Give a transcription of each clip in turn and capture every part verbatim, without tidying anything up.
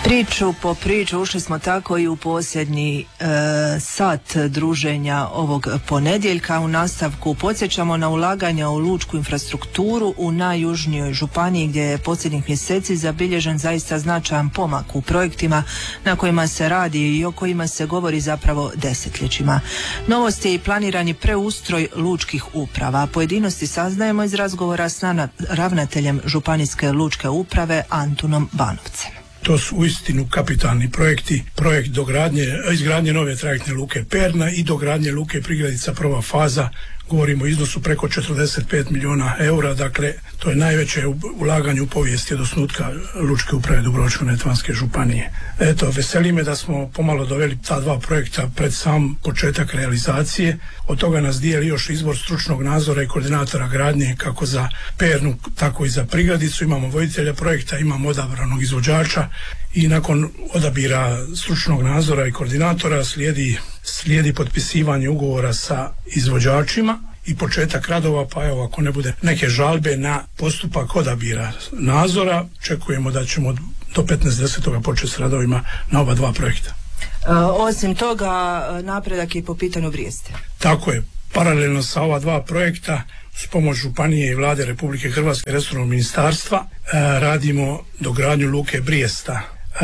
Priču po priču ušli smo tako i u posljednji e, sat druženja ovog ponedjeljka. U nastavku podsjećamo na ulaganja u lučku infrastrukturu u najjužnijoj županiji, gdje je posljednjih mjeseci zabilježen zaista značajan pomak u projektima na kojima se radi i o kojima se govori zapravo desetljećima. Novost je i planirani preustroj lučkih uprava. Pojedinosti saznajemo iz razgovora s ravnateljem Županijske lučke uprave Antunom Banovcem. To su uistinu kapitalni projekti, projekt dogradnje, izgradnje nove trajektne luke Perna i dogradnje luke Prigradica prva faza. Govorimo o iznosu preko četrdeset pet milijuna eura, dakle to je najveće ulaganje u povijesti od osnutka Lučke uprave Dubrovačko-neretvanske županije. Eto, veseli me da smo pomalo doveli ta dva projekta pred sam početak realizacije. Od toga nas dijeli još izbor stručnog nadzora i koordinatora gradnje kako za Pernu, tako i za Prigradicu. Imamo voditelja projekta, imamo odabranog izvođača i nakon odabira stručnog nadzora i koordinatora slijedi slijedi potpisivanje ugovora sa izvođačima i početak radova, pa evo, ako ne bude neke žalbe na postupak odabira nadzora, čekujemo da ćemo do petnaestog desetog početi s radovima na oba dva projekta. E, osim toga, napredak je po pitanju Brijeste. Tako je, paralelno sa ova dva projekta, s pomoć Županije i Vlade Republike Hrvatske, resornog ministarstva, e, radimo dogradnju luke Brijesta.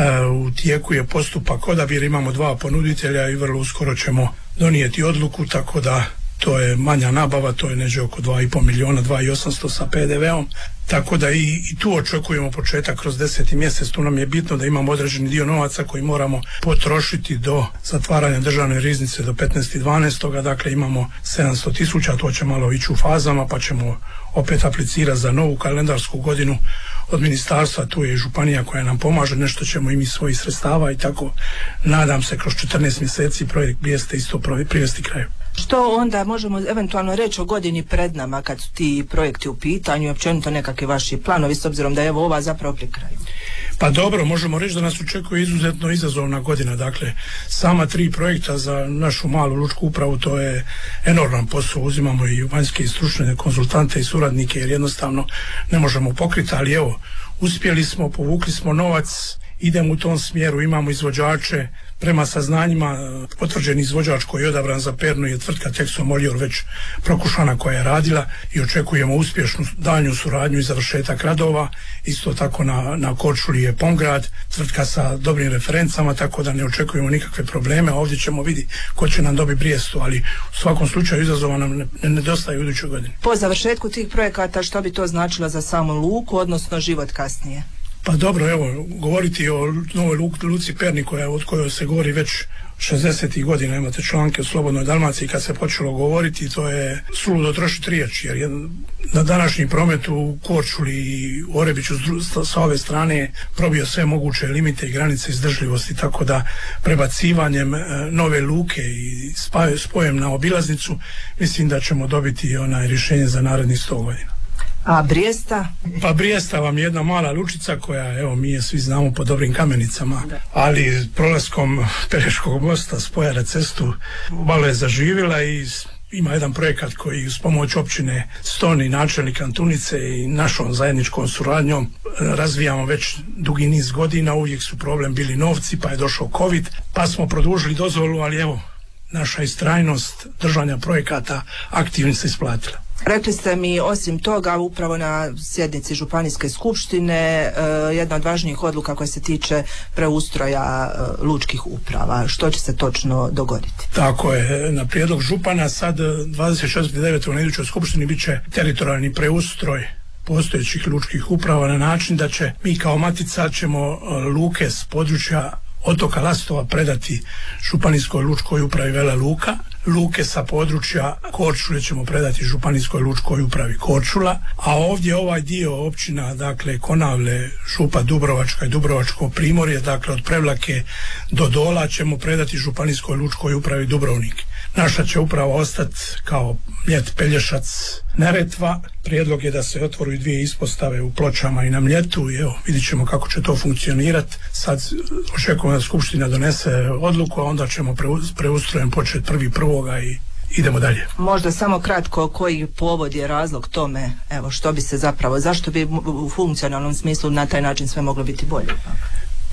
U tijeku je postupak odabira, imamo dva ponuditelja i vrlo uskoro ćemo donijeti odluku, tako da to je manja nabava, to je neđe oko dva i pol milijuna, dva i osamsto sa pe de veom, tako da i, i tu očekujemo početak kroz deseti mjesec. Tu nam je bitno da imamo određeni dio novaca koji moramo potrošiti do zatvaranja državne riznice do petnaestog dvanaestog Dakle imamo sedamsto tisuća, to će malo ići u fazama, pa ćemo opet aplicirati za novu kalendarsku godinu od ministarstva. Tu je i županija koja nam pomaže, nešto ćemo i mi svojih sredstava i tako nadam se kroz četrnaest mjeseci projekt Brijeste isto privesti kraju. Što onda možemo eventualno reći o godini pred nama kad su ti projekti u pitanju i općenito nekakvi vaši planovi, s obzirom da je evo ova zapravo pri kraju? Pa dobro, možemo reći da nas očekuje izuzetno izazovna godina. Dakle, sama tri projekta za našu malu lučku upravu, to je enorman posao. Uzimamo i vanjske i stručne konzultante i suradnike jer jednostavno ne možemo pokriti, ali evo, uspjeli smo, povukli smo novac, idemo u tom smjeru, imamo izvođače. Prema saznanjima, potvrđeni izvođač koji je odabran za Pernu je tvrtka Texo Moljor, već prokušana, koja je radila, i očekujemo uspješnu daljnju suradnju i završetak radova. Isto tako na, na Korčuli je Pomgrad, tvrtka sa dobrim referencama, tako da ne očekujemo nikakve probleme. Ovdje ćemo vidjeti ko će nam dobiti Brijestu, ali u svakom slučaju izazova nam ne, ne nedostaje u idućoj godini. Po završetku tih projekata što bi to značilo za samu luku, odnosno život kasnije? Pa dobro, evo, govoriti o novoj luci Perni, koja, od kojoj se govori već šezdesetih godina, imate članke u Slobodnoj Dalmaciji, kad se počelo govoriti, to je suludo trošiti riječ, jer je na današnji promet u Korčuli i Orebiću sa ove strane probio sve moguće limite i granice izdržljivosti, tako da prebacivanjem nove luke i spojem na obilaznicu mislim da ćemo dobiti onaj rješenje za narednih sto godina. A Brijesta? Pa Brijesta vam je jedna mala lučica koja, evo, mi je svi znamo po dobrim Kamenicama, ali prolaskom Pelješkog mosta spoja na cestu malo je zaživjela i ima jedan projekat koji uz pomoć općine Ston i načelnika Antunice i našom zajedničkom suradnjom razvijamo već dugi niz godina. Uvijek su problem bili novci, pa je došao COVID, pa smo produžili dozvolu, ali evo, naša istrajnost držanja projekata aktivno se isplatila. Rekli ste mi, osim toga, upravo na sjednici Županijske skupštine jedna od važnijih odluka koja se tiče preustroja lučkih uprava. Što će se točno dogoditi? Tako je, na prijedlog župana sad dvadeset četvrtog devetog na idućoj skupštini bit će teritorijalni preustroj postojećih lučkih uprava na način da će mi kao matica ćemo luke s područja otoka Lastova predati Županijskoj lučkoj upravi Vela Luka, luke sa područja Korčule ćemo predati Županijskoj lučkoj upravi Korčula, a ovdje ovaj dio općina, dakle Konavle, Župa Dubrovačka i Dubrovačko primorje, dakle od Prevlake do Dola ćemo predati Županijskoj lučkoj upravi Dubrovnik. Naša će uprava ostati kao Mljet, Pelješac, Neretva. Prijedlog je da se otvori dvije ispostave u Pločama i na Mljetu i evo, vidit ćemo kako će to funkcionirati. Sad očekujemo da Skupština donese odluku, a onda ćemo preustrojem početi prvi prvoga i idemo dalje. Možda samo kratko, koji povod je razlog tome, evo, što bi se zapravo, zašto bi u funkcionalnom smislu na taj način sve moglo biti bolje?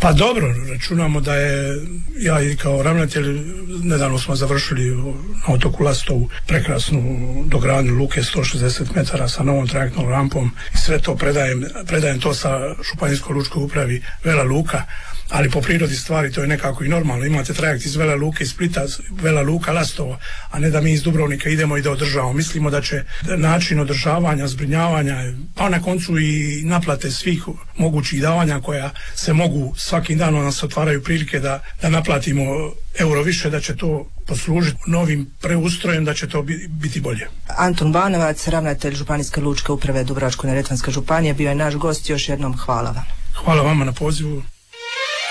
Pa dobro, računamo da je, ja i kao ravnatelj, nedavno smo završili na otoku Lastovu prekrasnu dogradnju luke sto šezdeset metara sa novom trajektnom rampom i sve to predajem, predajem to sa Županijskoj lučkoj upravi Vela Luka, ali po prirodi stvari to je nekako i normalno. Imate trajekt iz Vela Luke, iz Splita, Vela Luka, Lastovo, a ne da mi iz Dubrovnika idemo i da održavamo. Mislimo da će način održavanja, zbrinjavanja, pa na koncu i naplate svih mogućih davanja koja se mogu, svakim danom nas otvaraju prilike da, da naplatimo euro više, da će to poslužiti novim preustrojem, da će to biti bolje. Anton Banovac, ravnatelj Županijske lučke uprave Dubrovačko-neretvanske županije, bio je naš gost. Još jednom hvala vam. Hvala vama na pozivu.